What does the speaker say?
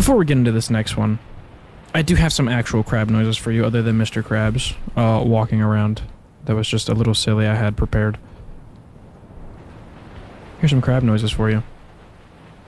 Before we get into this next one, I do have some actual crab noises for you other than Mr. Krabs walking around. That was just a little silly I had prepared. Here's some crab noises for you.